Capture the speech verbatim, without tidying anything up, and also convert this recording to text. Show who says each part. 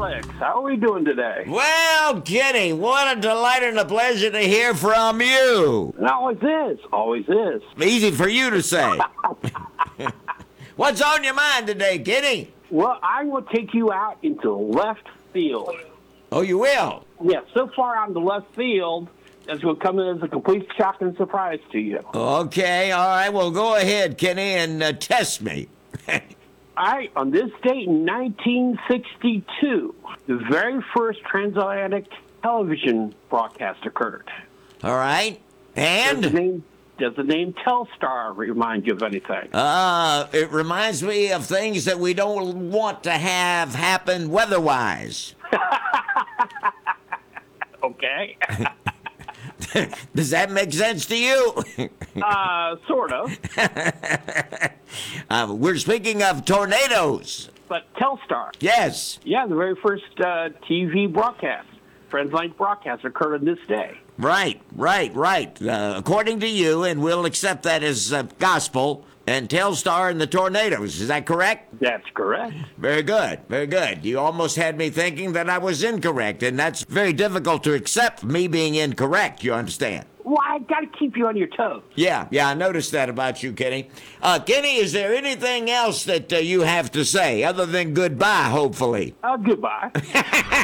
Speaker 1: Alex. How are we doing today?
Speaker 2: Well, Kenny, what a delight and a pleasure to hear from you.
Speaker 1: It always is. Always is.
Speaker 2: Easy for you to say. What's on your mind today, Kenny?
Speaker 1: Well, I will take you out into left field.
Speaker 2: Oh, you will?
Speaker 1: Yeah, so far on the left field, that's going to come in as a complete shock and surprise to you.
Speaker 2: Okay, all right. Well, go ahead, Kenny, and uh, test me.
Speaker 1: All right, on this date in nineteen sixty-two, the very first transatlantic television broadcast occurred.
Speaker 2: All right.
Speaker 1: Does the
Speaker 2: And?
Speaker 1: name, does the name Telstar remind you of anything?
Speaker 2: Uh, it reminds me of things that we don't want to have happen weather-wise.
Speaker 1: Okay.
Speaker 2: Does that make sense to you?
Speaker 1: uh, sort of.
Speaker 2: uh, we're speaking of tornadoes.
Speaker 1: But Telstar.
Speaker 2: Yes.
Speaker 1: Yeah, the very first uh, T V broadcast, transatlantic broadcast, occurred on this day.
Speaker 2: Right, right, right. Uh, according to you, and we'll accept that as uh, gospel, and Telstar and the tornadoes. Is that correct?
Speaker 1: That's correct.
Speaker 2: Very good, very good. You almost had me thinking that I was incorrect, and that's very difficult to accept, me being incorrect, you understand?
Speaker 1: Well, I got to keep you on your toes.
Speaker 2: Yeah, yeah, I noticed that about you, Kenny. Uh, Kenny, is there anything else that uh, you have to say, other than goodbye, hopefully?
Speaker 1: Uh, goodbye.